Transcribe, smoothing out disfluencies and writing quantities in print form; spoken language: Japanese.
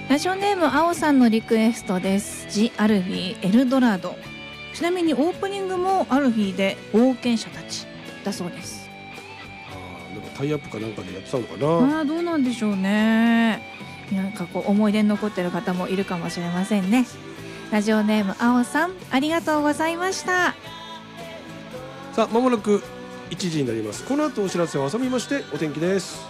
ラジオネームあおさんのリクエストです。ジ・アルフィーエルドラド。ちなみにオープニングもアルフィーで冒険者たちだそうです。 なんかタイアップかなんかでやってたのかな。 どうなんでしょうね。なんかこう思い出に残ってる方もいるかもしれませんね。ラジオネームあおさん、ありがとうございました。 さあ、まもなく1時になります。この後お知らせを挟みましてお天気です。